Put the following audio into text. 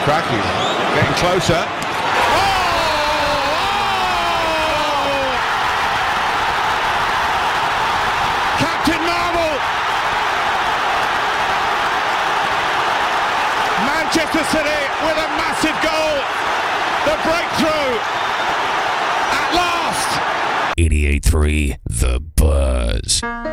Cracking. Getting closer. Captain Marvel! Manchester City with a massive goal. The breakthrough at last. 88.3 The Buzz.